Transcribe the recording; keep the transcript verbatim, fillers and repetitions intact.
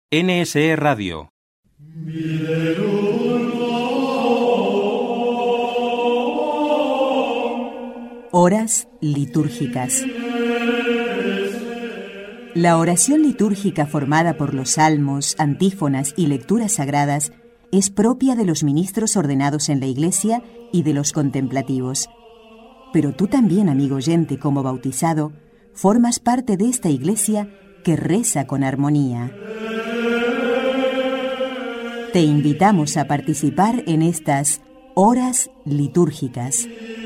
N S E Radio. Horas litúrgicas. La oración litúrgica formada por los salmos, antífonas y lecturas sagradas es propia de los ministros ordenados en la Iglesia y de los contemplativos. Pero tú también, amigo oyente, como bautizado, formas parte de esta Iglesia que reza con armonía. Te invitamos a participar en estas horas litúrgicas.